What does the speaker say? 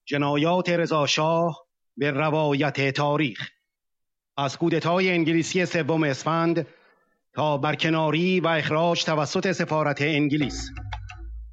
جنایات رضاشاه به روایت تاریخ. از کودتای انگلیسی 3 اسفند تا برکناری و اخراج توسط سفارت انگلیس